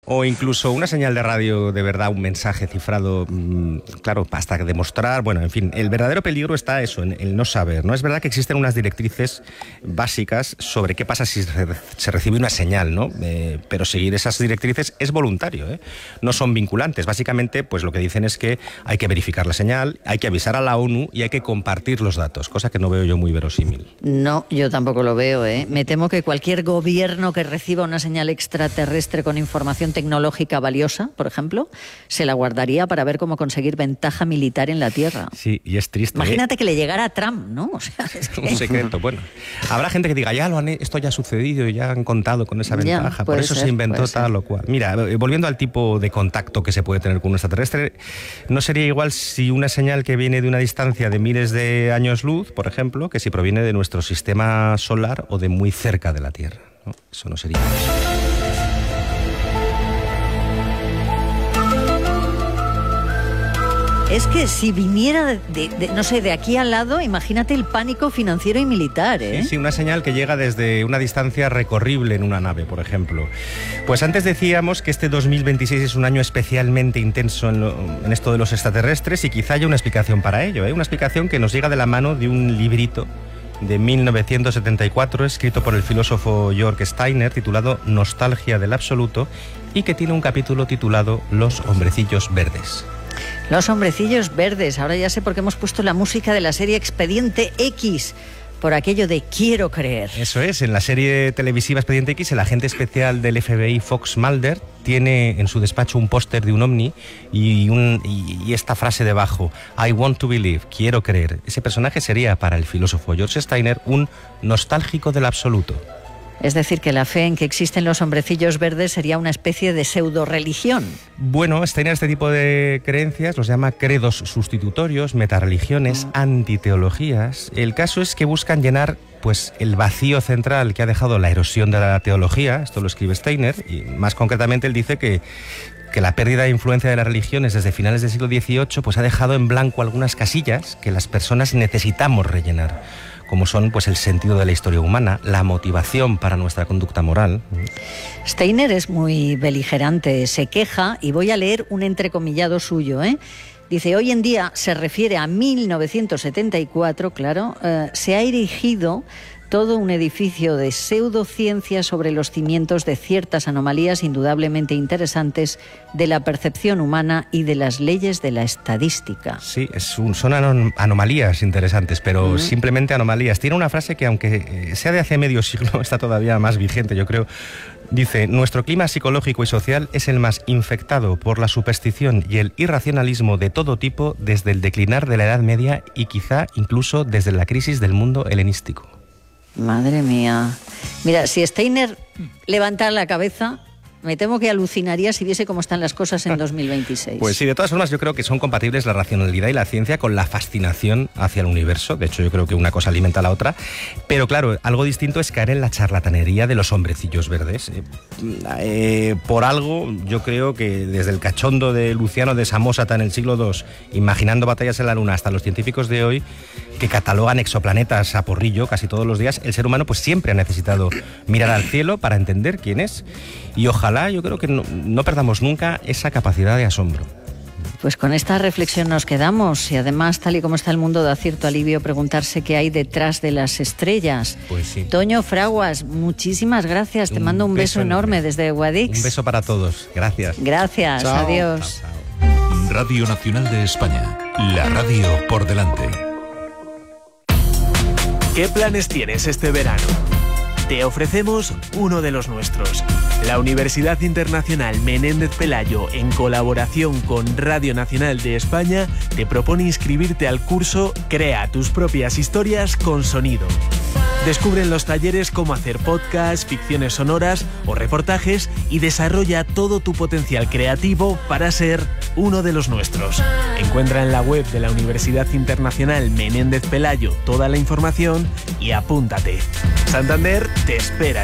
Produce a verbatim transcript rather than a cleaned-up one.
O incluso una señal de radio de verdad, un mensaje cifrado, mmm, claro, hasta demostrar, bueno, en fin, el verdadero peligro está eso, en el no saber, ¿no? Es verdad que existen unas directrices básicas sobre qué pasa si se recibe una señal, ¿no? Eh, pero seguir esas directrices es voluntario, ¿eh? No son vinculantes. Básicamente, pues lo que dicen es que hay que verificar la señal, hay que avisar a la ONU y hay que compartir los datos, cosa que no veo yo muy verosímil. No, yo tampoco lo veo, ¿eh? Me temo que cualquier gobierno que reciba una señal extraterrestre con información tecnológica valiosa, por ejemplo, se la guardaría para ver cómo conseguir ventaja militar en la Tierra. Sí, y es triste. Imagínate ¿eh? que le llegara a Trump, ¿no? O sea, es que... Un secreto, bueno. Habrá gente que diga, ya lo han, esto ya ha sucedido y ya han contado con esa ventaja, ya, por eso ser, se inventó tal o cual. Mira, volviendo al tipo de contacto que se puede tener con un extraterrestre, no sería igual si una señal que viene de una distancia de miles de años luz, por ejemplo, que si proviene de nuestro sistema solar o de muy cerca de la Tierra, ¿no? Eso no sería eso. Es que si viniera, de, de, no sé, de aquí al lado, imagínate el pánico financiero y militar, ¿eh? Sí, sí, una señal que llega desde una distancia recorrible en una nave, por ejemplo. Pues antes decíamos que este dos mil veintiséis es un año especialmente intenso en, lo, en esto de los extraterrestres y quizá haya una explicación para ello, ¿eh? Una explicación que nos llega de la mano de un librito de mil novecientos setenta y cuatro, escrito por el filósofo Georg Steiner, titulado Nostalgia del Absoluto, y que tiene un capítulo titulado Los hombrecillos verdes. Los hombrecillos verdes. Ahora ya sé por qué hemos puesto la música de la serie Expediente X, por aquello de quiero creer. Eso es, en la serie televisiva Expediente X, el agente especial del F B I, Fox Mulder, tiene en su despacho un póster de un ovni y, un, y, y esta frase debajo, I want to believe, quiero creer. Ese personaje sería, para el filósofo George Steiner, un nostálgico del absoluto. Es decir, que la fe en que existen los hombrecillos verdes sería una especie de pseudo-religión. Bueno, Steiner este tipo de creencias los llama credos sustitutorios, metareligiones, antiteologías. El caso es que buscan llenar pues, el vacío central que ha dejado la erosión de la teología, esto lo escribe Steiner, y más concretamente él dice que que la pérdida de influencia de las religiones desde finales del siglo dieciocho pues, ha dejado en blanco algunas casillas que las personas necesitamos rellenar, como son pues, el sentido de la historia humana, la motivación para nuestra conducta moral. Steiner es muy beligerante, se queja, y voy a leer un entrecomillado suyo, ¿eh? Dice, hoy en día, se refiere a mil novecientos setenta y cuatro, claro, eh, se ha erigido todo un edificio de pseudociencia sobre los cimientos de ciertas anomalías indudablemente interesantes de la percepción humana y de las leyes de la estadística. Sí, es un, son anom- anomalías interesantes, pero uh-huh. simplemente anomalías. Tiene una frase que, aunque sea de hace medio siglo, está todavía más vigente, yo creo. Dice, nuestro clima psicológico y social es el más infectado por la superstición y el irracionalismo de todo tipo desde el declinar de la Edad Media y quizá incluso desde la crisis del mundo helenístico. Madre mía. Mira, si Steiner levantara la cabeza, me temo que alucinaría si viese cómo están las cosas en dos mil veintiséis. Pues sí, de todas formas yo creo que son compatibles la racionalidad y la ciencia con la fascinación hacia el universo. De hecho, yo creo que una cosa alimenta a la otra. Pero claro, algo distinto es caer en la charlatanería de los hombrecillos verdes. Eh, eh, por algo, yo creo que desde el cachondo de Luciano de Samosata en el siglo segundo, imaginando batallas en la Luna, hasta los científicos de hoy, que catalogan exoplanetas a porrillo casi todos los días, el ser humano pues siempre ha necesitado mirar al cielo para entender quién es. Y ojalá, yo creo que no, no perdamos nunca esa capacidad de asombro. Pues con esta reflexión nos quedamos, y además, tal y como está el mundo, da cierto alivio preguntarse qué hay detrás de las estrellas. Pues sí. Toño Fraguas, muchísimas gracias, te un mando un beso, beso enorme, enorme desde Guadix. Un beso para todos, gracias. Gracias, chao. Adiós. Chao, chao. Radio Nacional de España, la radio por delante. ¿Qué planes tienes este verano? Te ofrecemos uno de los nuestros. La Universidad Internacional Menéndez Pelayo, en colaboración con Radio Nacional de España, te propone inscribirte al curso Crea tus propias historias con sonido. Descubre en los talleres cómo hacer podcasts, ficciones sonoras o reportajes y desarrolla todo tu potencial creativo para ser uno de los nuestros. Encuentra en la web de la Universidad Internacional Menéndez Pelayo toda la información y apúntate. Santander te espera.